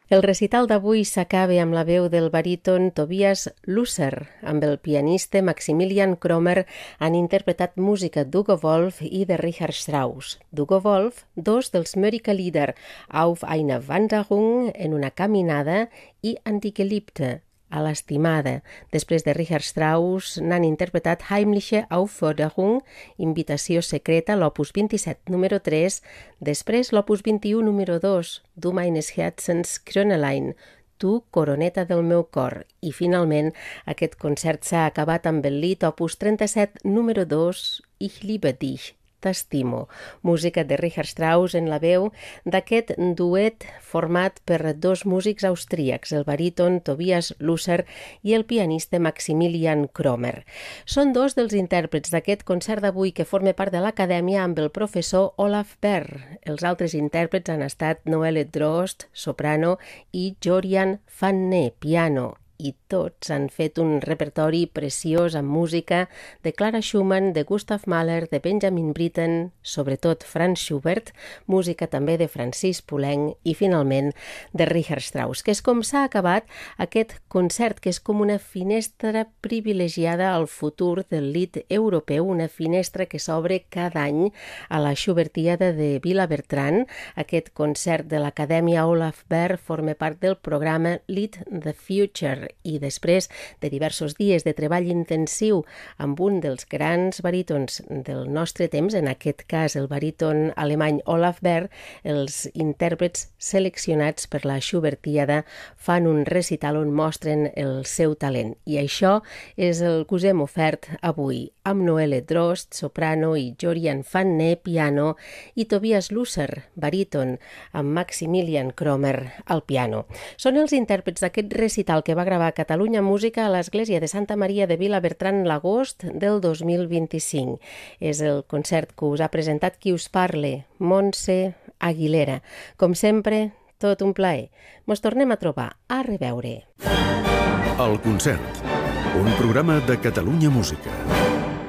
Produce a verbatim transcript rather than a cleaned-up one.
El recital d'avui s'acaba amb la veu del baríton Tobias Lusser. Amb el pianista Maximilian Kromer han interpretat música d'Hugo Wolf i de Richard Strauss. D'Hugo Wolf, dos dels Mörike-Lieder, Auf eine Wanderung, en una caminada, i An die Geliebte, a l'estimada. Després de Richard Strauss n'han interpretat Heimliche Aufforderung, invitació secreta, l'opus vint-i-set, número tres, després l'opus vint-i-u, número dos, Du meines Herzens Krönelein, Tu, coroneta del meu cor. I finalment aquest concert s'ha acabat amb el Lied opus trenta-set, número dos, Ich liebe dich, t'estimo, música de Richard Strauss en la veu d'aquest duet format per dos músics austríacs, el baríton Tobias Lusser i el pianista Maximilian Kromer. Són dos dels intèrprets d'aquest concert d'avui que forma part de l'acadèmia amb el professor Olaf Berg. Els altres intèrprets han estat Noelle Drost, soprano, i Jorian Fanne, piano. I tots han fet un repertori preciós amb música de Clara Schumann, de Gustav Mahler, de Benjamin Britten, sobretot Franz Schubert, música també de Francis Poulenc i finalment de Richard Strauss, que és com s'ha acabat aquest concert, que és com una finestra privilegiada al futur del Lied europeu, una finestra que s'obre cada any a la Schubertiada de Vilabertran. Aquest concert de l'Acadèmia Olaf Berg forma part del programa Lied the Future, i després de diversos dies de treball intensiu amb un dels grans barítons del nostre temps, en aquest cas el baríton alemany Olaf Berg, els intèrprets seleccionats per la Schubertiada fan un recital on mostren el seu talent. I això és el que us hem ofert avui, amb Noelle Drost, soprano, i Jorian Fanne, piano, i Tobias Lusser, baríton, amb Maximilian Kromer al piano. Són els intèrprets d'aquest recital que va gravar a Catalunya Música a l'Església de Santa Maria de Vilabertran l'agost del dos mil vint-i-cinc. És el concert que us ha presentat qui us parle, Montse Aguilera. Com sempre, tot un plaer. Mos tornem a trobar. A reveure. El concert, un programa de Catalunya Música.